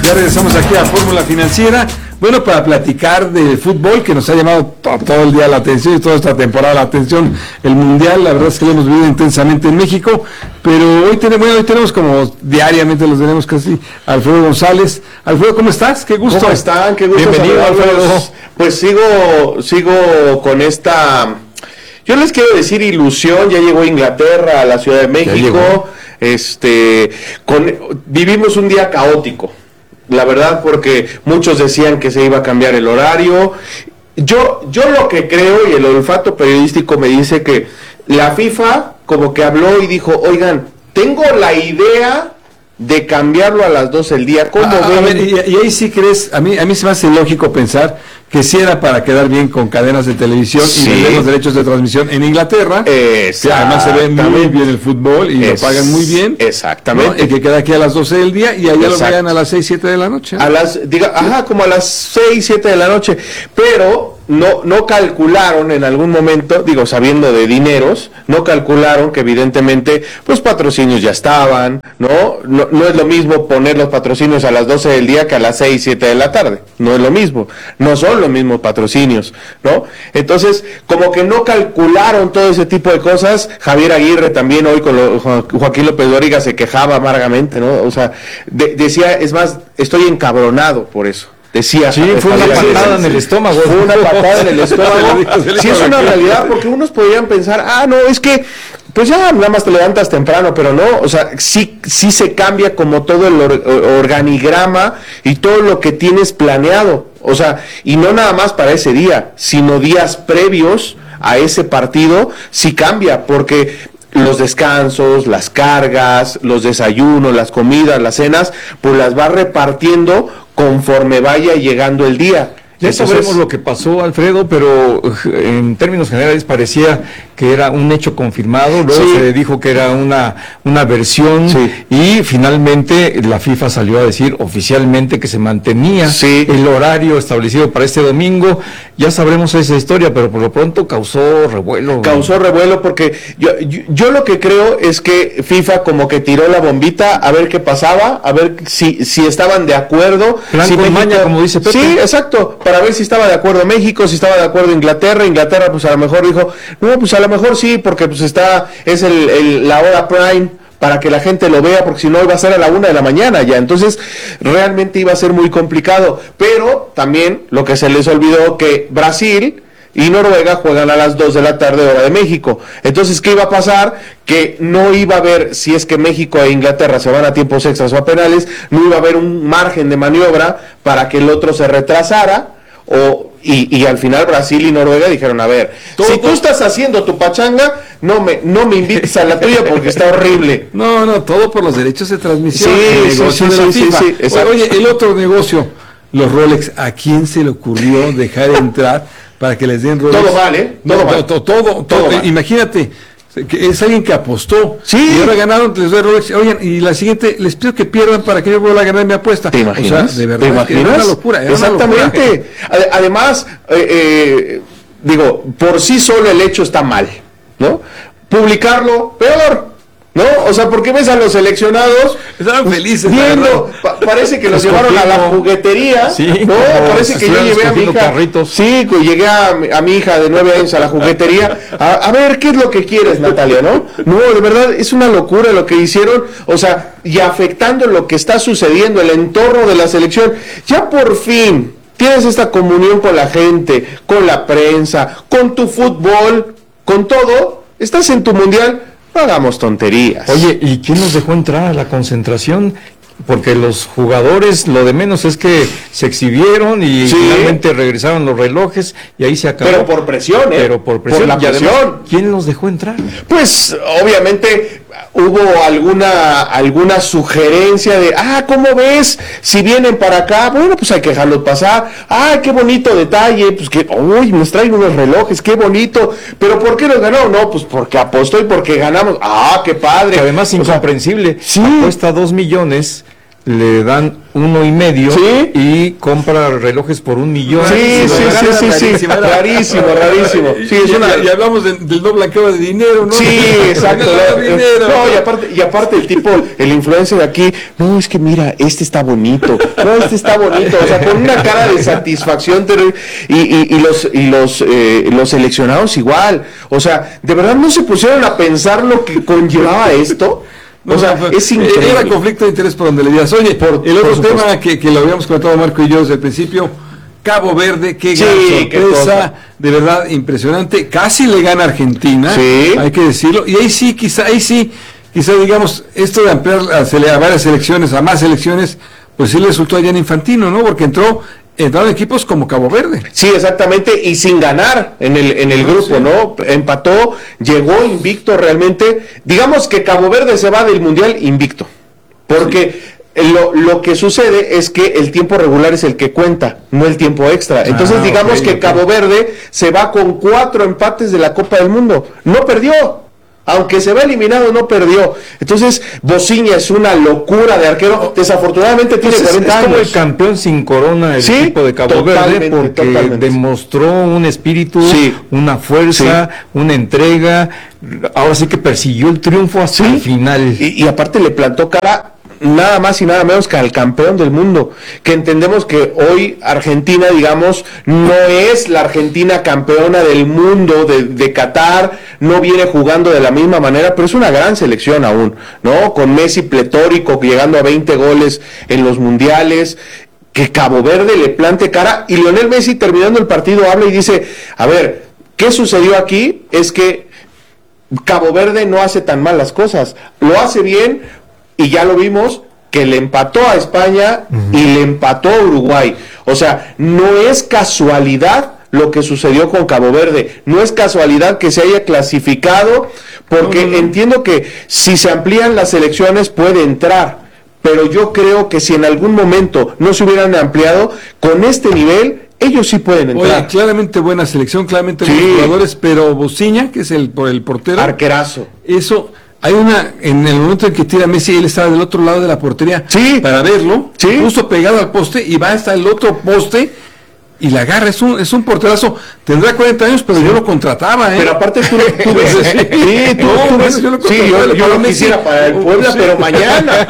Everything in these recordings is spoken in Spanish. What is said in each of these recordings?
Ya regresamos aquí a Fórmula Financiera. Bueno, para platicar del fútbol que nos ha llamado todo el día la atención y toda esta temporada la atención, el Mundial, la verdad es que lo hemos vivido intensamente en México, pero hoy tenemos como diariamente, los tenemos casi, Alfredo González. Alfredo, ¿cómo estás? Qué gusto. ¿Cómo están? Qué gusto. Bienvenido, Alfredo. Pues sigo con esta, yo les quiero decir ilusión. Ya llegó Inglaterra a la Ciudad de México. Vivimos un día caótico, la verdad, porque muchos decían que se iba a cambiar el horario. Yo lo que creo, y el olfato periodístico me dice que la FIFA como que habló y dijo, oigan, tengo la idea de cambiarlo a las 12 del día. ¿Cómo ven? A ver, y ahí sí crees, a mí se me hace lógico pensar que si era para quedar bien con cadenas de televisión y vender los derechos de transmisión en Inglaterra, que además se ve muy bien el fútbol y lo pagan muy bien. Exactamente. ¿No? Y que queda aquí a las 12 del día y allá lo vean a las 6, 7 de la noche. Como a las 6, 7 de la noche. Pero no calcularon en algún momento, sabiendo de dineros, no calcularon que evidentemente los patrocinios ya estaban, ¿no? No es lo mismo poner los patrocinios a las 12 del día que a las 6, 7 de la tarde. No es lo mismo. No son los mismos patrocinios, ¿no? Entonces, como que no calcularon todo ese tipo de cosas. Javier Aguirre también hoy con Joaquín López Dóriga se quejaba amargamente, ¿no? O sea, decía, es más, estoy encabronado por eso. Decía, sí, fue una patada en el estómago. Fue una patada en el estómago. Sí, es una realidad, porque unos podrían pensar, no, es que pues ya nada más te levantas temprano, pero no, o sea, sí se cambia como todo el organigrama y todo lo que tienes planeado, o sea, y no nada más para ese día, sino días previos a ese partido, sí cambia, porque los descansos, las cargas, los desayunos, las comidas, las cenas, pues las va repartiendo conforme vaya llegando el día. Ya sabremos lo que pasó, Alfredo, pero en términos generales parecía que era un hecho confirmado, luego se dijo que era una versión, y finalmente la FIFA salió a decir oficialmente que se mantenía el horario establecido para este domingo. Ya sabremos esa historia, pero por lo pronto causó revuelo. Causó revuelo porque yo lo que creo es que FIFA como que tiró la bombita a ver qué pasaba, a ver si estaban de acuerdo. Plan con maña, como dice Pepe. Sí, exacto, para ver si estaba de acuerdo México, si estaba de acuerdo Inglaterra pues a lo mejor dijo, no, pues a lo mejor sí, porque pues es la hora prime para que la gente lo vea, porque si no iba a ser a la 1 de la mañana ya, entonces realmente iba a ser muy complicado. Pero también lo que se les olvidó, que Brasil y Noruega juegan a las 2 de la tarde hora de México. Entonces, ¿qué iba a pasar? Que no iba a haber, si es que México e Inglaterra se van a tiempos extras o a penales, no iba a haber un margen de maniobra para que el otro se retrasara. Y al final Brasil y Noruega dijeron, a ver, si tú estás haciendo tu pachanga, no me invites a la tuya porque está horrible. No, todo por los derechos de transmisión. Sí, oye, el otro negocio, los Rolex, ¿a quién se le ocurrió dejar entrar para que les den Rolex? Todo vale, todo. Imagínate, que es alguien que apostó, y ahora ganaron, les doy Rolex. Oigan, y la siguiente, les pido que pierdan para que yo vuelva a ganar mi apuesta. ¿Te imaginas? O sea, de verdad, era una locura. Exactamente. Además, por sí solo el hecho está mal, ¿no? Publicarlo, peor, ¿no? O sea, porque ves a los seleccionados estaban felices viendo, parece que los llevaron a la juguetería, ¿no? Parece que yo llevé a mi hija, carritos. Llegué a mi hija de 9 años a la juguetería, a ver qué es lo que quieres, Natalia, ¿no? No, de verdad es una locura lo que hicieron, o sea, y afectando lo que está sucediendo, el entorno de la selección. Ya por fin tienes esta comunión con la gente, con la prensa, con tu fútbol, con todo, estás en tu mundial. No hagamos tonterías. Oye, ¿y quién nos dejó entrar a la concentración? Porque los jugadores, lo de menos es que se exhibieron y finalmente regresaron los relojes y ahí se acabó. Pero por presión, Pero por presión. Por la presión. Además, ¿quién los dejó entrar? Pues, obviamente, hubo alguna sugerencia de, ¿cómo ves? Si vienen para acá, bueno, pues hay que dejarlos pasar. Qué bonito detalle, pues que, nos traen unos relojes, qué bonito. Pero ¿por qué nos ganó? No, pues porque apostó y porque ganamos. Qué padre. Que además incomprensible. Apuesta 2 millones le dan 1.5 ¿Sí? y compra relojes por 1.000.000. Sí, rarísimo. Sí, Y hablamos del no blanqueo de dinero, ¿no? Sí, exacto. Dinero. Y aparte el tipo, el influencer de aquí, no, es que mira, este está bonito, o sea, con una cara de satisfacción y los seleccionados igual, o sea, ¿de verdad no se pusieron a pensar lo que conllevaba esto? No, o sea, es increíble. Era conflicto de interés por donde le digas. Oye, el otro tema que lo habíamos comentado Marco y yo desde el principio, Cabo Verde, qué gran sorpresa, de verdad impresionante, casi le gana a Argentina, hay que decirlo, y ahí sí, quizá digamos, esto de ampliar a varias selecciones, a más selecciones, pues sí le resultó a Gianni Infantino, ¿no? Porque entraron equipos como Cabo Verde. Sí, exactamente, y sin ganar en el grupo, sí. ¿No? Empató, llegó invicto realmente. Digamos que Cabo Verde se va del Mundial invicto, porque lo que sucede es que el tiempo regular es el que cuenta, no el tiempo extra. Entonces digamos que Cabo Verde se va con 4 empates de la Copa del Mundo. No perdió. Aunque se va eliminado, no perdió. Entonces, Bociña es una locura de arquero. Desafortunadamente tiene 40 años. Es como el campeón sin corona del equipo de Cabo Verde, porque demostró un espíritu, una fuerza, una entrega. Ahora sí que persiguió el triunfo hasta el final. Y aparte le plantó cara nada más y nada menos que al campeón del mundo, que entendemos que hoy Argentina, digamos, no es la Argentina campeona del mundo de Qatar, no viene jugando de la misma manera, pero es una gran selección aún, ¿no? Con Messi pletórico, llegando a 20 goles en los mundiales, que Cabo Verde le plante cara, y Lionel Messi terminando el partido habla y dice, a ver, ¿qué sucedió aquí? Es que Cabo Verde no hace tan mal las cosas, lo hace bien. Y ya lo vimos, que le empató a España y le empató a Uruguay. O sea, no es casualidad lo que sucedió con Cabo Verde. No es casualidad que se haya clasificado, porque entiendo que si se amplían las selecciones puede entrar. Pero yo creo que si en algún momento no se hubieran ampliado, con este nivel, ellos sí pueden entrar. Oye, claramente buena selección, claramente buenos jugadores, pero Bociña, que es el portero. Arquerazo. Eso... Hay en el momento en que tira Messi, él estaba del otro lado de la portería para verlo, justo pegado al poste, y va hasta el otro poste y la agarra. Es un porterazo. Tendrá 40 años, pero yo lo contrataba, Pero aparte tú ves, yo lo quisiera para el Puebla, pero mañana,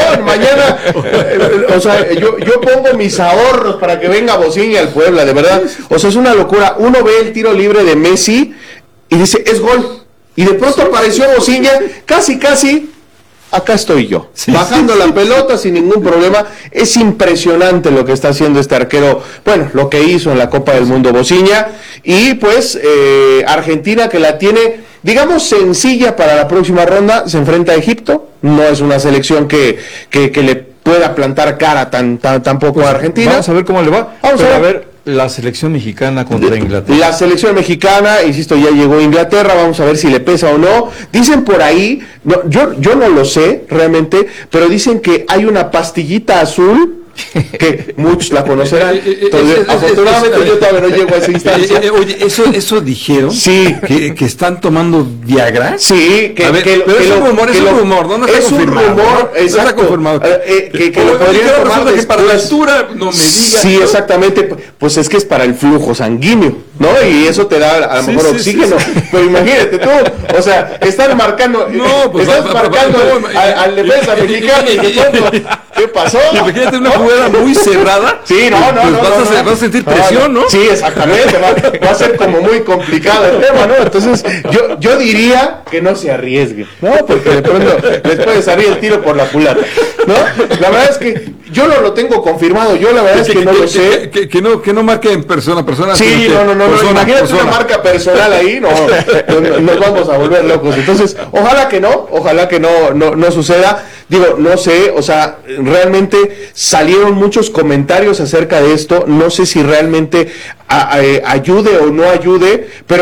o sea, yo pongo mis ahorros para que venga Bociña al Puebla, de verdad. O sea, es una locura. Uno ve el tiro libre de Messi y dice, es gol. Y de pronto apareció Bociña, casi, acá estoy yo, bajando la pelota sin ningún problema. Es impresionante lo que está haciendo este arquero, bueno, lo que hizo en la Copa del Mundo Bociña. Y pues Argentina, que la tiene, digamos, sencilla para la próxima ronda, se enfrenta a Egipto. No es una selección que le pueda plantar cara tampoco a Argentina. Vamos a ver cómo le va. Vamos a ver. La selección mexicana contra Inglaterra. La selección mexicana, insisto, ya llegó a Inglaterra, vamos a ver si le pesa o no. Dicen por ahí, yo no lo sé realmente, pero dicen que hay una pastillita azul, que muchos la conocerán. Entonces, afortunadamente yo todavía no llego a esa instancia. Oye, eso dijeron, que están tomando Viagra. Sí, pero es un rumor, ¿no? Es un rumor, exacto. No está confirmado. Que lo podrían tomar después. Que para la altura, no me digas. Sí, exactamente, pues es que es para el flujo sanguíneo, ¿no? Y eso te da a lo mejor oxígeno. Pero imagínate tú, o sea, están marcando, al defensa mexicano y de pronto, ¿qué pasó? Imagínate una jugada muy cerrada. Sí, vas a sentir presión, ¿no? Sí, exactamente, va a ser como muy complicado el tema, ¿no? Entonces, yo diría que no se arriesgue, ¿no? Porque de pronto les puede salir el tiro por la culata, ¿no? La verdad es que yo no lo tengo confirmado, yo la verdad es que no lo sé. Que no marque en persona. Sí, no, imagínate una marca personal ahí, nos vamos a volver locos. Entonces, ojalá que no suceda. Digo, no sé, o sea, realmente salieron muchos comentarios acerca de esto, no sé si realmente ayude o no ayude, pero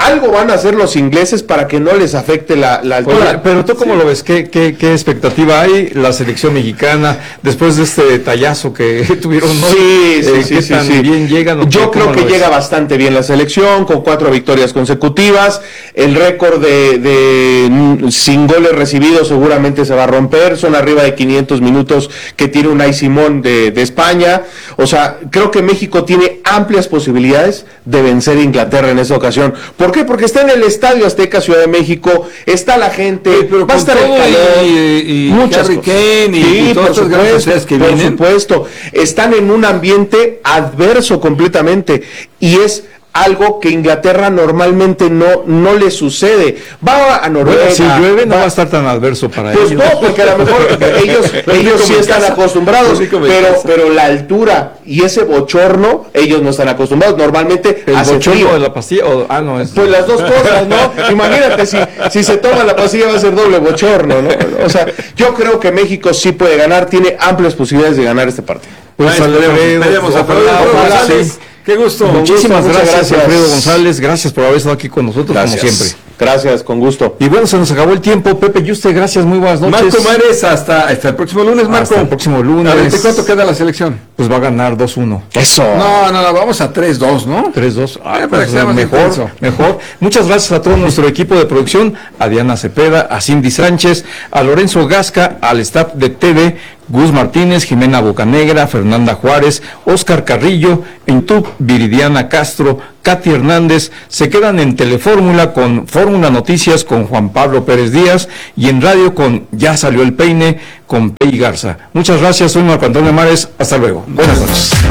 algo van a hacer los ingleses para que no les afecte la altura. Oye, pero tú cómo lo ves, ¿Qué expectativa hay la selección mexicana después de este tallazo que tuvieron hoy? Sí. Bien llegan? Yo creo que llega bastante bien la selección, con 4 victorias consecutivas, el récord de sin goles recibidos seguramente se va a romper, son arriba de 500 minutos que tiene Unai Simón de España, o sea, creo que México tiene amplias posibilidades de vencer a Inglaterra en esta ocasión. ¿Por qué? Porque está en el Estadio Azteca, Ciudad de México, está la gente, pero va a estar el calor, y muchas Harry Kane y todas las grandes estrellas que vienen. Por supuesto, están en un ambiente adverso completamente, y es algo que Inglaterra normalmente no le sucede. Va a Noruega. Bueno, si llueve no va a estar tan adverso para ellos. Pues no, porque a lo mejor ellos sí están acostumbrados, pero la altura y ese bochorno, ellos no están acostumbrados. Normalmente el hace bochorno frío. de la pastilla, Pues las dos cosas, ¿no? Imagínate, si se toma la pastilla va a ser doble bochorno, ¿no? O sea, yo creo que México sí puede ganar, tiene amplias posibilidades de ganar este partido. Pues esperemos a González. Qué gusto. Muchísimas gracias, gracias, Alfredo González. Gracias por haber estado aquí con nosotros, Gracias. como siempre. Gracias, con gusto. Y bueno, se nos acabó el tiempo. Pepe Yuste, gracias, muy buenas noches. Marco Mares, hasta el próximo lunes, Marco. Hasta el próximo lunes. A ver, ¿cuánto queda la selección? Pues va a ganar 2-1. Eso. No, vamos a 3-2, ¿no? 3-2. Para Pues que sea más intenso. mejor. Muchas gracias a todo nuestro equipo de producción, a Diana Cepeda, a Cindy Sánchez, a Lorenzo Gasca, al staff de TV, Gus Martínez, Jimena Bocanegra, Fernanda Juárez, Oscar Carrillo, en YouTube, Viridiana Castro, Katy Hernández. Se quedan en Telefórmula con Fórmula Noticias con Juan Pablo Pérez Díaz y en radio con Ya Salió el Peine con Pei Garza. Muchas gracias, soy Marco Antonio Mares. Hasta luego. Buenas noches.